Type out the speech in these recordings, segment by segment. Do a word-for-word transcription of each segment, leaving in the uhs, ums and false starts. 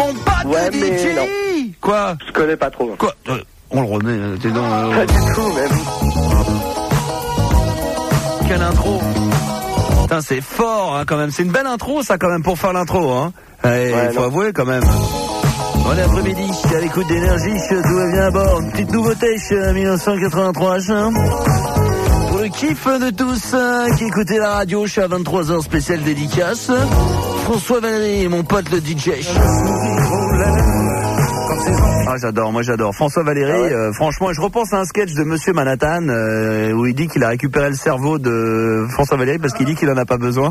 Mon pote ouais, D J. Non. Quoi? Je connais pas trop. Quoi? euh, On le remet, t'es dans... Euh... Pas du tout, même. Quelle intro. Putain, c'est fort, hein, quand même. C'est une belle intro, ça, quand même, pour faire l'intro, hein. Il ouais, faut non. avouer, quand même. Bon après-midi, à l'écoute d'énergie, tout va bien à bord. Une petite nouveauté, dix-neuf cent quatre-vingt-trois. Pour le kiff de tous euh, qui écoutaient la radio, je suis à vingt-trois heures spéciale dédicace. François Valéry, mon pote le D J. Ah j'adore, moi j'adore. François Valéry, ah ouais. euh, franchement, je repense à un sketch de Monsieur Manhattan euh, où il dit qu'il a récupéré le cerveau de François Valéry parce qu'il dit qu'il en a pas besoin.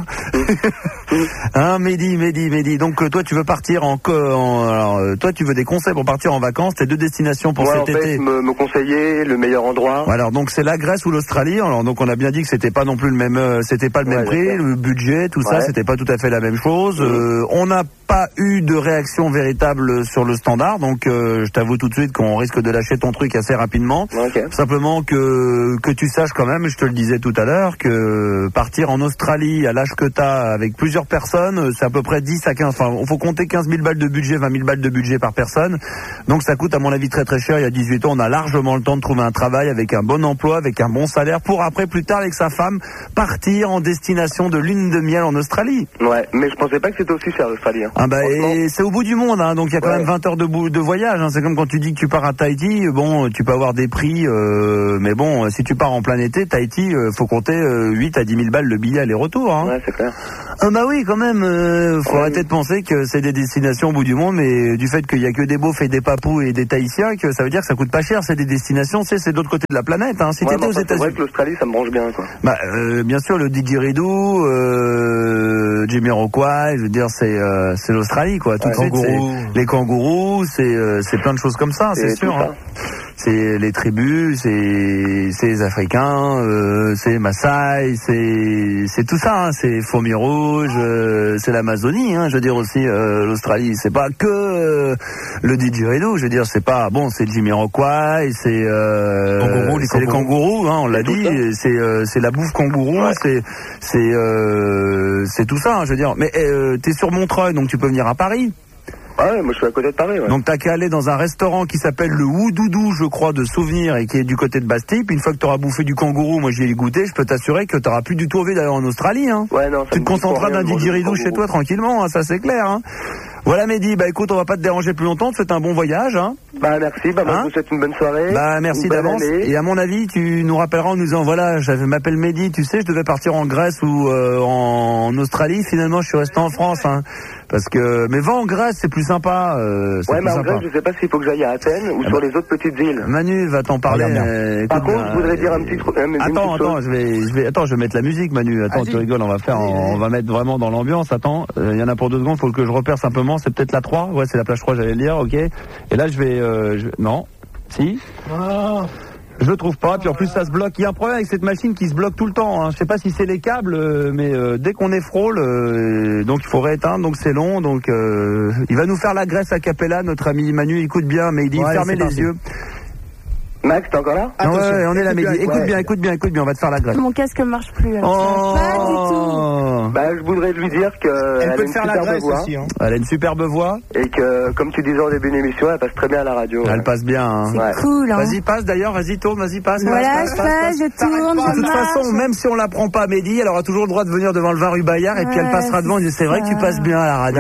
Hein, Mehdi, Mehdi, Mehdi. Donc euh, toi tu veux partir en, co- en alors, euh, toi tu veux des conseils pour partir en vacances. T'as deux destinations pour ouais, cet en fait, été. Me, me conseiller le meilleur endroit. Alors donc c'est la Grèce ou l'Australie. Alors donc on a bien dit que c'était pas non plus le même, euh, c'était pas le même ouais, prix, le budget, tout ouais. ça, c'était pas tout à fait la même chose. Mmh. Euh, on n'a pas eu de réaction véritable sur le standard, donc euh, je t'avoue tout de suite qu'on risque de lâcher ton truc assez rapidement. Okay. Simplement que que tu saches quand même, je te le disais tout à l'heure, que partir en Australie à l'âge que t'as avec plusieurs personnes, c'est à peu près dix à quinze, enfin il faut compter quinze mille balles de budget, vingt mille balles de budget par personne. Donc ça coûte à mon avis très très cher. Il y a dix-huit ans, on a largement le temps de trouver un travail avec un bon emploi, avec un bon salaire, pour après plus tard avec sa femme partir en destination de lune de miel en Australie. Ouais, mais je pensais pas que c'était aussi cher l'Australie. Hein. Ah bah et c'est au bout du monde, hein, donc il y a quand ouais. même vingt heures de, bou- de voyage. Hein. C'est comme quand tu dis que tu pars à Tahiti, bon, tu peux avoir des prix, euh, mais bon, si tu pars en plein été, Tahiti, euh, faut compter euh, huit à dix mille balles le billet aller-retour. Hein. Ouais, c'est clair. Ah bah oui, quand même, euh, faut ouais. arrêter de penser que c'est des destinations au bout du monde, mais du fait qu'il y a que des beaufs et des papous et des Tahitiens, que ça veut dire que ça coûte pas cher. C'est des destinations, c'est c'est de l'autre côté de la planète. Hein. Si ouais, t'étais aux États-Unis, c'est vrai que l'Australie, ça me branche bien, quoi. Bah euh, bien sûr, le didgeridoo, euh, Jamiroquai, je veux dire, c'est euh, c'est l'Australie, quoi. Tout ouais, de suite, c'est les kangourous, c'est euh, c'est plein de choses comme ça, c'est, c'est sûr. Hein. C'est les tribus, c'est c'est les Africains, euh, c'est Maasai, c'est c'est tout ça, hein. C'est Fourmis rouges, euh, c'est l'Amazonie, hein. Je veux dire aussi euh, l'Australie, c'est pas que euh, le didgeridoo, je veux dire, c'est pas bon, c'est le Jamiroquai, c'est euh, kangourou, les c'est les kangourous, hein, on l'a c'est dit, c'est euh, c'est la bouffe kangourou, ouais. c'est c'est euh, c'est tout ça, hein, je veux dire. Mais euh, t'es sur Montreuil, donc tu peux venir à Paris. Ah ouais, moi je suis à côté de Paris, ouais. Donc t'as qu'à aller dans un restaurant qui s'appelle le Oudoudou, je crois, de Souvenir, et qui est du côté de Bastille. Puis une fois que t'auras bouffé du kangourou, moi j'y ai goûté, je peux t'assurer que t'auras plus du tout envie d'aller en Australie, hein. Ouais, non, ça tu te concentreras d'un didgeridoo chez toi tranquillement, hein, ça c'est clair, hein. Voilà Mehdi, bah écoute, on va pas te déranger plus longtemps, c'est un bon voyage, hein. Bah merci, bah moi hein je vous souhaite une bonne soirée. Bah merci d'avance. Année. Et à mon avis, tu nous rappelleras en nous disant, voilà, je m'appelle Mehdi, tu sais, je devais partir en Grèce ou euh, en Australie, finalement je suis resté en France, hein. Parce que, mais va en Grèce, c'est plus sympa. Euh, c'est ouais, plus mais en sympa. Grèce, je sais pas s'il faut que j'aille à Athènes ou ah sur bah. les autres petites îles. Manu va t'en parler. Euh, Par écoute, contre, euh, je voudrais dire un petit truc. Euh, attends, attends, je vais, je vais, attends, je vais mettre la musique, Manu. Attends, Vas-y. Tu rigoles, on va faire, on, on va mettre vraiment dans l'ambiance. Attends, il euh, y en a pour deux secondes, faut que je repère simplement. C'est peut-être la trois. Ouais, c'est la plage trois, j'allais le dire. Ok. Et là, je vais, euh, je... non, si. Oh. Je le trouve pas, puis en plus ça se bloque. Il y a un problème avec cette machine qui se bloque tout le temps. Hein. Je sais pas si c'est les câbles, euh, mais euh, dès qu'on est frôle, euh, donc il faut rééteindre, donc c'est long. Donc euh, il va nous faire la Grèce a cappella, notre ami Manu. Écoute bien, mais il dit ouais, fermez les yeux. Max, t'es encore là? Non, ouais, ouais, on est là, mais écoute ouais. bien, écoute bien, écoute bien, on va te faire la Grèce. Mon casque marche plus. Alors oh pas du tout. Bah, je voudrais lui dire que elle, elle peut a une faire superbe la voix. Aussi, hein. Elle a une superbe voix. Et que, comme tu disais en début d'émission, elle passe très bien à la radio. Elle ouais. passe bien. Hein. C'est ouais. cool. Hein. Vas-y, passe d'ailleurs, vas-y, tourne, vas-y, passe. Voilà, passe, je passe, passe, passe, je tourne, De toute marche. façon, même si on la prend pas, Mehdi, elle aura toujours le droit de venir devant le vin rue Bayard et ouais, puis elle passera devant et dit c'est vrai que tu passes bien à la radio.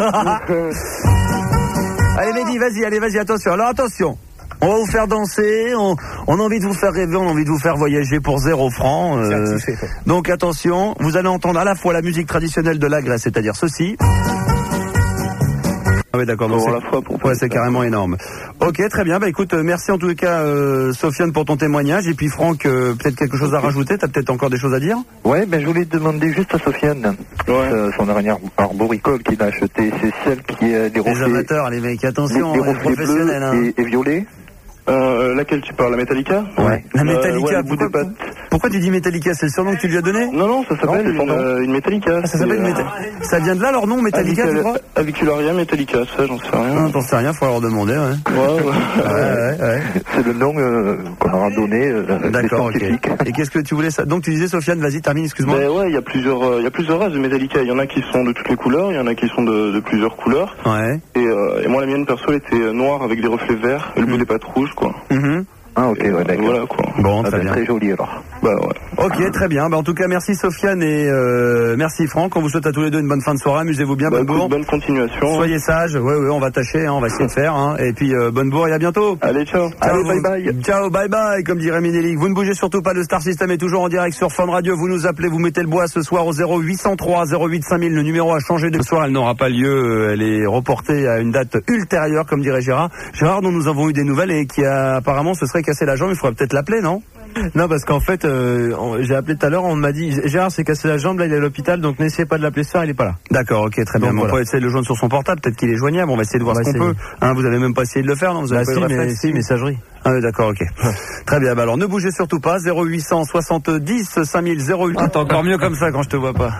Allez, Mehdi, vas-y, allez, vas-y, attention. Alors, attention. On va vous faire danser, on, on a envie de vous faire rêver, on a envie de vous faire voyager pour zéro franc. Euh, donc attention, vous allez entendre à la fois la musique traditionnelle de la Grèce, c'est-à-dire ceci. Ah oui, d'accord, donc c'est, ouais, c'est carrément énorme. Ok, très bien, bah écoute, euh, merci en tout cas euh, Sofiane pour ton témoignage, et puis Franck, euh, peut-être quelque chose à rajouter, t'as peut-être encore des choses à dire? Ouais, ben je voulais demander juste à Sofiane, ouais. euh, son dernière arboricole qu'il a acheté, c'est celle qui est des reflets... Les amateurs, les mecs, attention, les, les professionnels. Hein. Et, et violets. Euh, laquelle tu parles, la Metallica? Ouais. La Metallica, euh, ouais, pourquoi, pourquoi, pourquoi tu dis Metallica? C'est le surnom que tu lui as donné? Non, non, ça s'appelle non, une, euh, une Metallica. Ah, ça s'appelle une Metallica. Ça vient de là leur nom, Metallica, Avic- tu crois? Avicularia Metallica, ça, j'en sais rien. Ah, t'en sais rien, faut leur demander, ouais. Ouais, ouais. ouais, ouais, ouais. C'est le nom euh, qu'on leur a donné. Euh, D'accord, ok. Et qu'est-ce que tu voulais ça? Donc tu disais, Sofiane, vas-y, termine, excuse-moi. Ben ouais, il y a plusieurs, il euh, y a plusieurs races de Metallica. Il y en a qui sont de toutes les couleurs, il y en a qui sont de, de plusieurs couleurs. Ouais. Et euh, et moi la mienne perso elle était noire avec des reflets verts et le bout des pattes rouges quoi. Mm-hmm. Ah ok, ouais, d'accord. Voilà quoi. Bon, Ah, très ben, bien. très joli alors. Bah ouais. Ok, très bien. Bah, en tout cas, merci Sofiane et euh, merci Franck. On vous souhaite à tous les deux une bonne fin de soirée. Amusez-vous bien, Bah, bonne bourre. bonne continuation. Soyez sages. Ouais, ouais, on va tâcher, hein, on va essayer de faire. Hein. Et puis, euh, bonne bourre et à bientôt. Allez, ciao. Allez, Ciao, bye bye. Ciao, bye bye, comme dirait Minélique. Vous ne bougez surtout pas, le Star System est toujours en direct sur Fun Radio. Vous nous appelez, vous mettez le bois ce soir au zéro huit cent trois zéro huit cinq mille. Le numéro a changé de ce soir, elle n'aura pas lieu. Elle est reportée à une date ultérieure, comme dirait Gérard. Gérard, dont nous avons eu des nouvelles et qui a apparemment se serait cassé la jambe. Il faudrait peut-être l'appeler, non? Non, parce qu'en fait, euh, on- j'ai appelé tout à l'heure, on m'a dit, Gérard s'est cassé la jambe, là il est à l'hôpital, donc n'essayez pas de l'appeler ce soir, il est pas là. D'accord, ok, très bien. Donc, Mais on voilà. peut essayer de le joindre sur son portable, peut-être qu'il est joignable. On va essayer de voir On ce va qu'on peut. essayer. Hein, vous avez même pas essayé de le faire, non? Vous avez Bah pas eu si, le mais réflexe si, messagerie. Ah oui, d'accord, ok. Très bien, bah alors ne bougez surtout pas, zéro huit cent soixante-dix cinq mille zéro huit. Ah, t'es encore mieux comme ça quand je te vois pas.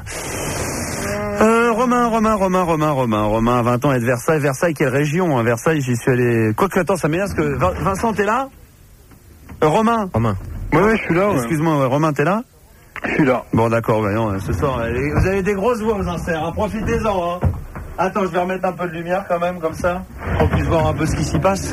Euh, Romain, Romain, Romain, Romain, Romain, Romain, vingt ans et de Versailles. Versailles, quelle région, hein, Versailles, j'y suis allé. Quoique, attends, ça m'énerve parce que Vin- Vincent, t'es là? Euh, Romain. Romain. Ouais, ouais, je suis là, ouais. Excuse-moi, ouais, Romain, t'es là? Je suis là. Bon, d'accord, bah non, ce soir, allez, vous avez des grosses voix aux inserts, hein, profitez-en, hein. Attends, je vais remettre un peu de lumière quand même, comme ça, pour qu'on puisse voir un peu ce qui s'y passe.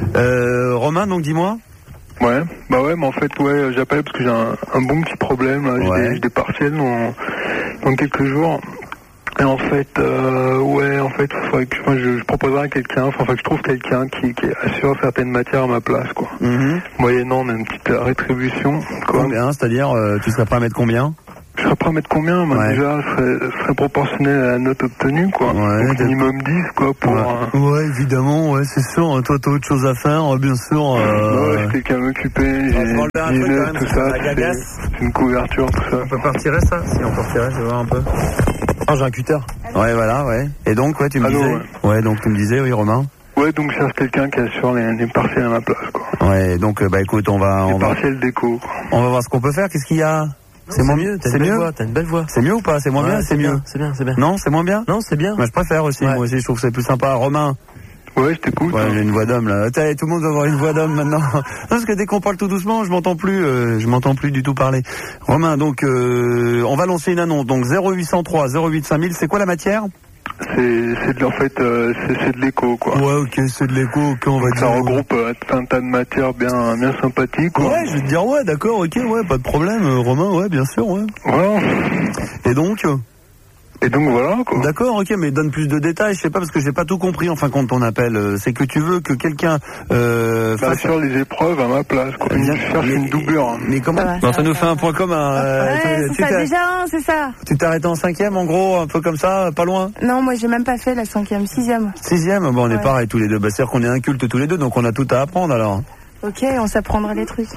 Euh, Romain, donc dis-moi. Ouais, bah ouais, mais en fait, ouais, j'appelle parce que j'ai un, un bon petit problème, là. J'ai Ouais. des, j'ai des partiels dans, dans quelques jours. Et en fait, euh, ouais, en fait, il faudrait que enfin, je, je proposerai à quelqu'un, enfin, faut que je trouve quelqu'un qui, qui assure certaines matières à ma place, quoi. Mm-hmm. Moyennant une petite euh, rétribution, quoi. Combien, c'est-à-dire, euh, tu serais prêt à mettre combien? Je serais prêt à mettre combien? Moi, Ouais. déjà, ce serait, ce serait proportionnel à la note obtenue, quoi. Ouais, Donc, t'es- minimum dix, quoi, pour... Ouais. un- Ouais, évidemment, ouais, c'est sûr. Toi, t'as autre chose à faire, bien sûr. Ouais, j'ai quelqu'un à m'occuper, j'ai On va se enlever un j'ai truc, une quand aide, même, tout ça ça, fait la c'est gagasse. c'est une couverture, tout ça. On peut pas retirer ça? Si, on peut retirer, je vais voir un peu. Ah, j'ai un cutter. Ouais, voilà, ouais. Et donc, ouais, tu me Allô, disais. ouais. Ouais, donc tu me disais, oui, Romain. Ouais, donc je cherche quelqu'un qui assure les, les partiels à ma place, quoi. Ouais, donc, euh, bah écoute, on va, Les on va, partiels déco, quoi. on va voir ce qu'on peut faire. Qu'est-ce qu'il y a? C'est moins mieux, t'as C'est une belle mieux? voix, t'as une belle voix. C'est mieux ou pas? C'est moins Ouais, bien? C'est mieux? bien, C'est bien, c'est bien. Non, c'est moins bien? Non, c'est bien. Moi, je préfère aussi. Ouais. Moi aussi, je trouve que c'est plus sympa. Romain. Ouais, je t'écoute. Ouais, hein. j'ai une voix d'homme là. T'as- Tout le monde doit avoir une voix d'homme maintenant. Non, parce que dès qu'on parle tout doucement, je m'entends plus, euh, je m'entends plus du tout parler. Romain, donc euh, on va lancer une annonce. Donc zéro huit cent trois zéro huit cinq mille. C'est quoi la matière? C'est, c'est de, en fait, euh, c'est, c'est de l'éco, quoi. Ouais, ok, c'est de l'écho. Ok, on va Donc, dire. ça regroupe euh, tout un tas de matières bien, bien sympathiques, quoi. Ouais, je vais te dire ouais, d'accord, ok, ouais, pas de problème, euh, Romain, ouais, bien sûr, ouais. Voilà. Et donc, euh, Et donc voilà, quoi. d'accord, ok, mais donne plus de détails. Je sais pas parce que j'ai pas tout compris. Enfin, quand on appelle, euh, c'est que tu veux que quelqu'un euh, Bah, fasse. sur les épreuves à ma place, quoi. Je cherche Mais- une doublure. hein. Mais comment? Ça va, Non, ça ça va, nous ça fait va. un point commun. euh, Ouais, tu- c'est tu ça, t'es- déjà, hein, c'est ça. Tu t'es arrêté en cinquième, en gros, un peu comme ça, pas loin. Non, moi j'ai même pas fait la cinquième, sixième. Sixième, bon, on est Ouais. pareil tous les deux. Bah, c'est-à-dire qu'on est incultes tous les deux, donc on a tout à apprendre alors. Ok, on s'apprendra les trucs.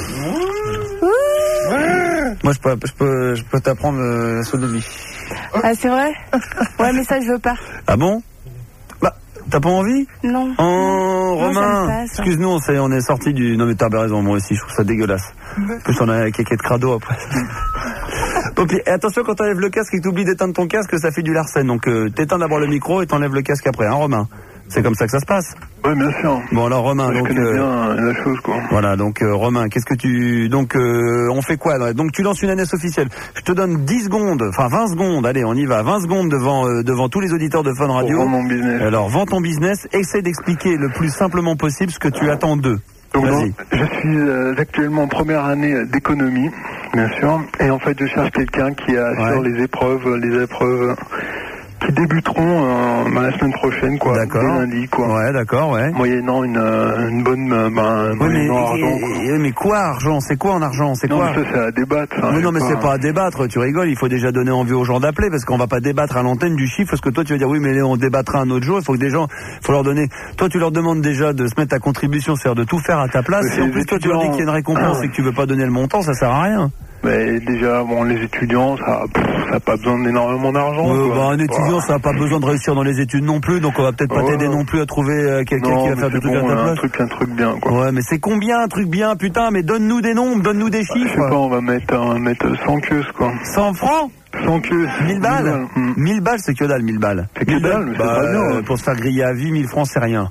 Moi, je peux, je peux, je peux t'apprendre euh, la sodomie. Ah, c'est vrai? Ouais, mais ça je veux pas. Ah bon? Bah, t'as pas envie? Non. Oh, Non, Romain, j'aime pas ça. excuse-nous, on, s'est- on est sorti du. Non, mais t'as bien raison, moi aussi, je trouve ça dégueulasse. En plus, on a un caquet de crado après. Bon, puis, et attention, quand t'enlèves le casque et que t'oublies d'éteindre ton casque, ça fait du larcène. Donc, euh, t'éteins d'abord le micro et t'enlèves le casque après, hein, Romain? C'est comme ça que ça se passe. Ouais, bien sûr. Bon, alors, Romain, Moi, je donc. connais euh, bien la chose, quoi. Voilà, donc euh, Romain, qu'est-ce que tu... Donc euh, on fait quoi? Donc tu lances une annonce officielle. Je te donne dix secondes, enfin vingt secondes, allez on y va, vingt secondes devant euh, devant tous les auditeurs de Fun Pour Radio. vendre mon business. Alors vends ton business, essaie d'expliquer le plus simplement possible ce que tu attends d'eux. Donc, Vas-y. donc, je suis euh, actuellement en première année euh, d'économie, bien sûr. Et en fait, je cherche quelqu'un qui assure Ouais. les épreuves, les épreuves qui débuteront euh, bah, la semaine prochaine, quoi. D'accord. Dès lundi, quoi. Ouais, d'accord, ouais. Moyennant une, euh, une bonne, euh, bah, Ouais, mais, moyennant argent, quoi. et- et- mais quoi argent? C'est quoi en argent? C'est Non, quoi? mais ça, c'est à débattre. ça, Oui, je non, mais sais c'est pas à débattre, tu rigoles, il faut déjà donner envie aux gens d'appeler, parce qu'on va pas débattre à l'antenne du chiffre, parce que toi tu vas dire oui, mais on débattra un autre jour, il faut que des gens, faut leur donner, toi tu leur demandes déjà de se mettre à contribution, c'est-à-dire de tout faire à ta place, Mais et en c'est plus les toi tu leur dis qu'il y a une récompense et que tu veux pas donner le montant, ça sert à rien. Mais déjà, bon, les étudiants, ça n'a pas besoin d'énormément d'argent. Euh, quoi. bah, un étudiant, Voilà. ça n'a pas besoin de réussir dans les études non plus, donc on va peut-être pas Ouais. t'aider non plus à trouver euh, quelqu'un Non, qui va mais faire des c'est trucs bon, à ta un place. truc, un truc bien, quoi. Ouais, mais c'est combien un truc bien, putain, mais donne-nous des nombres, donne-nous des Je sais chiffres. pas, on va mettre, on va mettre cent queues, quoi. cent francs? cent queues. mille balles? Hmm. mille balles, c'est que dalle, mille balles. C'est que mille dalle, mais c'est bah, pas bien, euh, hein. pour se faire griller à vie, mille francs, c'est rien.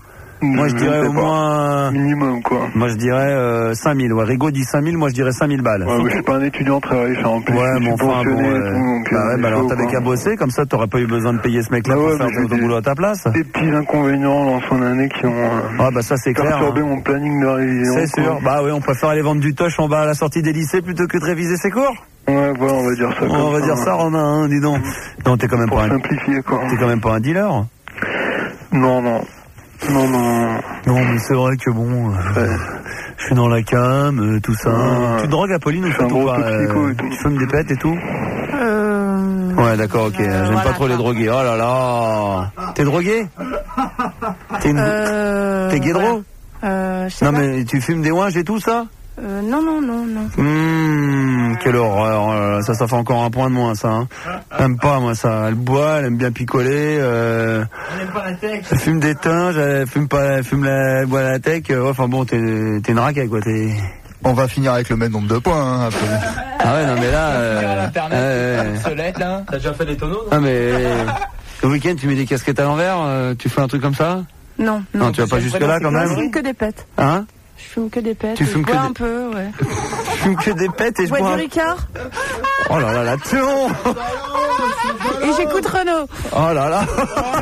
Moi je dirais sais au pas. moins... Minimum, quoi. Moi je dirais euh, cinq mille. Ouais, Rigaud dit cinq mille, moi je dirais cinq mille balles. Ouais, mais je suis pas un étudiant très riche, hein, en plus. Ouais, je suis mais enfin, bon, subventionné et euh, tout, donc, bah euh, ouais, bah alors chaud, t'avais quoi. qu'à bosser, comme ça t'aurais pas eu besoin de payer ce mec-là Bah pour ouais, faire mais j'ai ton des- boulot à ta place. Des petits inconvénients dans son année qui ont euh, Ah bah ça c'est clair. perturbé Hein. mon planning de révision. C'est sûr. quoi. Bah oui, on préfère aller vendre du toche en bas à la sortie des lycées plutôt que de réviser ses cours. Ouais, voilà, on va dire ça. On comme va dire ça, Romain, hein, dis donc. Non, t'es quand même Pour pas un... simplifier, quoi. T'es quand même pas un dealer. Non, non. Non, non. Non, mais c'est vrai que bon, euh, je suis dans la cam, euh, tout ça. Ouais. Tu te drogues, Apolline, ou Je suis un tout, ou gros pas, toxico euh, et tout. Tu fumes des pètes et tout? Euh... Ouais, d'accord, ok. Euh, J'aime voilà, pas trop les quoi. drogués. Oh là là. T'es drogué? T'es une... Euh... T'es guédro? voilà. Euh, je sais Non, pas. mais tu fumes des ouinges et tout ça? Euh, non, non, non, non. Hum, quelle horreur. euh, Ça, ça fait encore un point de moins, ça. Hein. J'aime pas, moi, ça. Elle boit, elle aime bien picoler. Euh... Elle fume des tinges, elle fume pas, elle fume la, elle boit la tech. euh, ouais, Enfin bon, t'es, t'es une raquette, quoi. T'es... On va finir avec le même nombre de points, hein, après. Ah ouais, non, mais là... Euh... euh, T'as déjà fait des tonneaux, non? Ah, mais... Le week-end, tu mets des casquettes à l'envers, euh, tu fais un truc comme ça? Non, non. Non, tu vas pas jusque-là, quand Moi, même? je fume que des pètes. Hein? Je fume que des pètes. Tu je fumes que bois des- un peu, ouais. Je fume que des pètes et je Bois bois... du un- Ricard Oh là là, là, tiens. et j'écoute Renaud. Oh là là.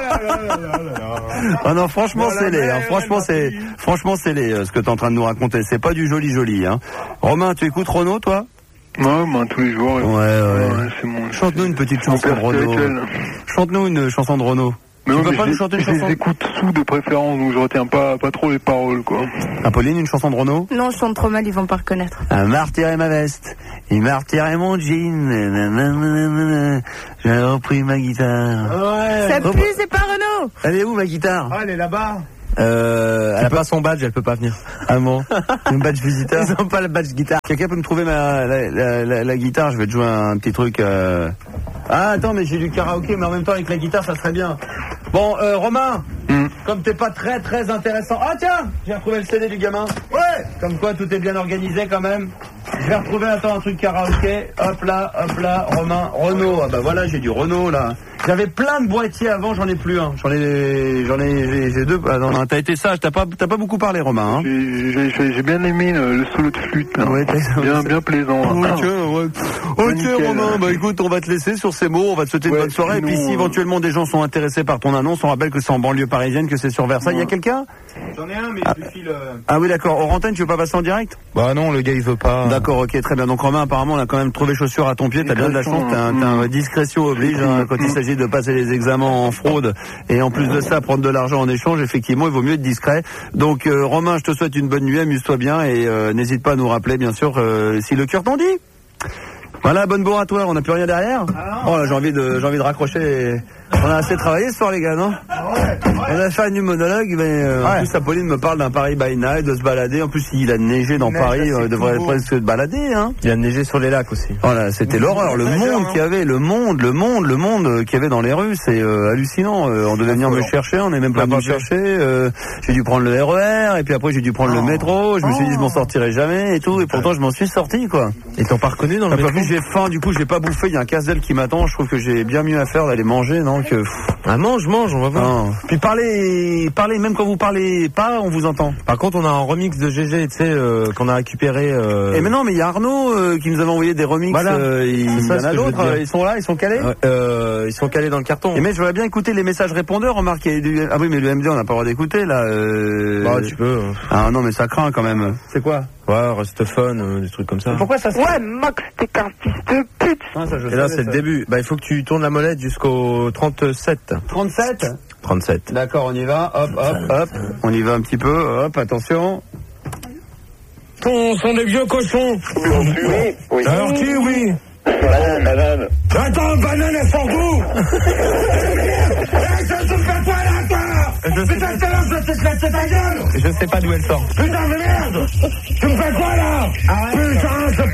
Ah non, franchement, c'est laid. Hein. Franchement, c'est franchement c'est laid euh, ce que t'es en train de nous raconter. C'est pas du joli joli. Hein. Romain, tu écoutes Renaud, toi? Ouais, bah, tous les jours. Ouais, ouais. c'est mon... Chante-nous une petite mon chanson de père Renaud. spirituel. Chante-nous une chanson de Renaud. Mais Tu non, peux mais pas je nous les- chanter une je les chanson? écoute sous de préférence, donc je retiens pas, pas trop les paroles, quoi. Apolline, une chanson de Renaud? Non, je chante trop mal, ils vont pas reconnaître. Un m'a retiré ma veste, il m'a retiré mon jean, nanana, j'ai repris ma guitare. Ça Oh, pue, c'est pas Renaud. Elle est où ma guitare? Ah, elle est là-bas. Euh, Elle a pas son badge, elle peut pas venir. Ah bon? Une badge visiteur? Ils ont pas le badge guitare. Quelqu'un peut me trouver ma, la, la, la, la guitare? Je vais te jouer un petit truc. Euh... Ah attends, mais j'ai du karaoké, mais en même temps avec la guitare ça serait bien. Bon, euh, Romain, Mm. comme t'es pas très très intéressant. Ah tiens, j'ai retrouvé le C D du gamin. Ouais. Comme quoi tout est bien organisé quand même. Je vais retrouver, attends, un truc karaoké. Hop là, hop là, Romain, Renaud. Ah bah voilà, j'ai du Renaud là. J'avais plein de boîtiers avant, j'en ai plus un. J'en ai, j'en ai, j'ai, j'ai deux. Ah, non, non, t'as été sage, t'as pas, t'as pas beaucoup parlé, Romain. Hein. J'ai- J'ai j'ai- j'ai bien aimé le, le solo de flûte, là. Ouais, t'as- bien, bien plaisant. Ok, hein. ouais. Ok, nickel. Romain, bah écoute, on va te laisser sur ces mots, on va te souhaiter une Ouais, bonne soirée, et puis sinon, si euh, éventuellement des gens sont intéressés par ton annonce, on rappelle que c'est en banlieue parisienne, que c'est sur Versailles. Il y a quelqu'un? J'en ai un, mais je lui file. Ah oui, d'accord. Hors antenne, tu veux pas passer en direct? Bah non, le gars, il veut pas. D'accord, ok, très bien. Donc Romain, apparemment, on a quand même trouvé chaussures à ton pied, t'as bien de la chance, t'as un, t'as un discrétion oblige, hein, quand il s'agit de passer les examens en fraude, et en plus de ça, prendre de l'argent en échange, effectivement, il vaut mieux être discret. Donc euh, Romain, je te souhaite une bonne nuit, amuse-toi bien, et euh, n'hésite pas à nous rappeler, bien sûr, euh, si le cœur t'en dit. Voilà, bonne bourre à toi, on n'a plus rien derrière. Oh là, j'ai envie de, j'ai envie de raccrocher. On a assez travaillé ce soir, les gars, non? On a fait du monologue, mais euh, en Ouais. plus, Apolline me parle d'un Paris by night, de se balader. En plus, il a neigé dans Il neige, Paris, là, euh, c'est devrait tout beau. presque se balader, hein. Il a neigé sur les lacs aussi. Voilà, c'était l'horreur, le Ouais, monde hein. qu'il y avait, le monde, le monde, le monde euh, qu'il y avait dans les rues, c'est euh, hallucinant. Euh, on devait venir me chercher, on n'est même pas venu me chercher. euh, j'ai dû prendre le R E R, et puis après j'ai dû prendre le métro. Je me suis dit je m'en sortirai jamais et tout, et pourtant je m'en suis sorti, quoi. Ils t'ont pas reconnu dans le T'as pas métro? vu, j'ai faim, du coup j'ai pas bouffé. Il y a un casse-dalle qui m'attend. Je trouve que j'ai bien mieux à faire d'aller manger, non que. pff, Ah, mange, mange, on va voir. non. Puis parlez, parlez même quand vous parlez pas, on vous entend. Par contre, on a un remix de G G, tu sais, euh, qu'on a récupéré. Euh... Et maintenant, mais il y a Arnaud euh, qui nous avait envoyé des remixes. Voilà. euh, il C'est il y ça, en ce a que je veux d'autres. dire. euh, Ils sont là, ils sont calés. Euh, euh, ils sont calés dans le carton. Et mais je voudrais bien écouter les messages répondeurs. Remarque, il y a du... Ah oui, mais le M D, on n'a pas le droit d'écouter, là. Euh... Bah, tu peux. euh. Ah non, mais ça craint quand même. C'est quoi? Ouais, reste fun, euh, des trucs comme ça. Pourquoi ça se... Ouais, Max, t'es qu'un fils de pute. Ah, ça, je Et là, savais, c'est le ça. début. Bah, il faut que tu tournes la molette jusqu'au trente-sept. trente-sept. trente-sept. D'accord, on y va. Hop, hop, hop. On y va un petit peu. Hop, attention. On sont des vieux cochons. Oui, oui. Alors qui, oui? Banane, banane. Attends, banane et fordou. Je sais pas, je sais pas d'où elle sort. Putain de merde! Tu me fais quoi là? Putain,